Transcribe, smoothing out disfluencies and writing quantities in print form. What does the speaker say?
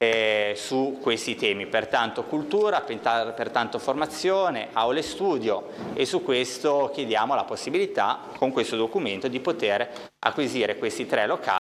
su questi temi, pertanto cultura, pertanto formazione, aule studio, e su questo chiediamo la possibilità con questo documento di poter acquisire questi 3 locali